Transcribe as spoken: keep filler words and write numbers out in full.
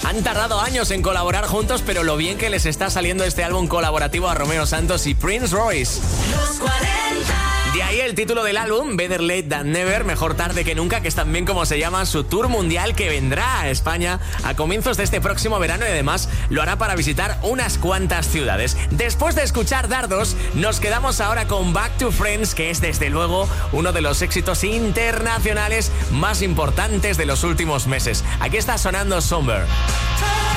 Han tardado años en colaborar juntos, pero lo bien que les está saliendo este álbum colaborativo a Romeo Santos y Prince Royce. Los cuarenta. De ahí el título del álbum, Better Late Than Never, mejor tarde que nunca, que es también como se llama su tour mundial que vendrá a España a comienzos de este próximo verano y además lo hará para visitar unas cuantas ciudades. Después de escuchar Dardos, nos quedamos ahora con Back to Friends, que es desde luego uno de los éxitos internacionales más importantes de los últimos meses. Aquí está sonando Somber.